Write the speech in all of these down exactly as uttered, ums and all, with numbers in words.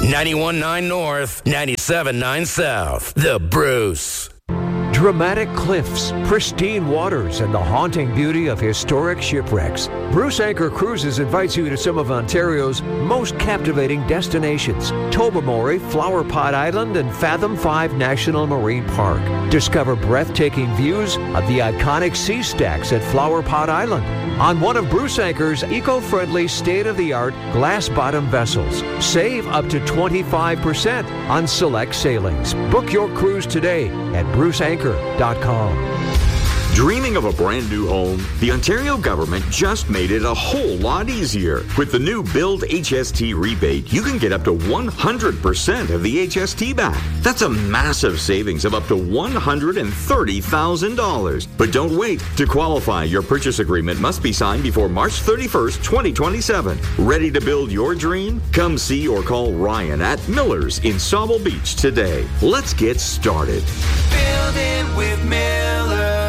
ninety-one point nine North, ninety-seven point nine South. The Bruce. Dramatic cliffs, pristine waters, and the haunting beauty of historic shipwrecks. Bruce Anchor Cruises invites you to some of Ontario's most captivating destinations. Tobermory, Flower Pot Island, and Fathom five National Marine Park. Discover breathtaking views of the iconic sea stacks at Flower Pot Island on one of Bruce Anchor's eco-friendly, state-of-the-art glass-bottom vessels. Save up to twenty-five percent on select sailings. Book your cruise today at bruce anchor dot com. Dreaming of a brand new home? The Ontario government just made it a whole lot easier. With the new Build H S T rebate, you can get up to one hundred percent of the H S T back. That's a massive savings of up to one hundred thirty thousand dollars. But don't wait. To qualify, your purchase agreement must be signed before March thirty-first, twenty twenty-seven. Ready to build your dream? Come see or call Ryan at Miller's in Sauble Beach today. Let's get started. Build it with Miller's.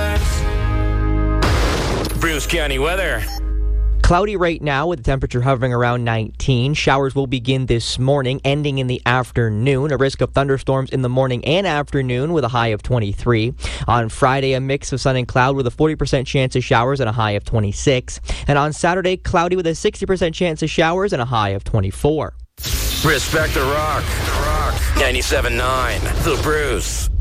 Bruce County weather. Cloudy right now with the temperature hovering around nineteen. Showers will begin this morning, ending in the afternoon. A risk of thunderstorms in the morning and afternoon with a high of twenty-three. On Friday, a mix of sun and cloud with a forty percent chance of showers and a high of twenty-six. And on Saturday, cloudy with a sixty percent chance of showers and a high of twenty-four. Respect the Rock. The Rock. ninety-seven point nine. The Bruce.